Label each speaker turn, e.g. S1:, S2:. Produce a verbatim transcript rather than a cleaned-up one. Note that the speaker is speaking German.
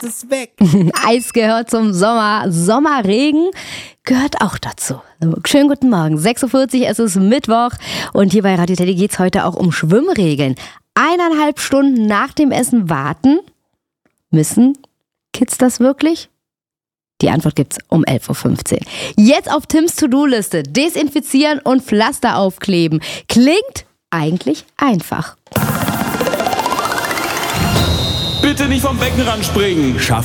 S1: es weg.
S2: Eis gehört zum Sommer. Sommerregen gehört auch dazu. Schönen guten Morgen. sechs Uhr vierzig, es ist Mittwoch und hier bei Radio Teddy geht es heute auch um Schwimmregeln. Eineinhalb Stunden nach dem Essen warten. Müssen Kids das wirklich? Die Antwort gibt's um elf Uhr fünfzehn. Jetzt auf Tims To-Do-Liste. Desinfizieren und Pflaster aufkleben. Klingt eigentlich einfach.
S3: Bitte nicht vom Beckenrand springen. Schaff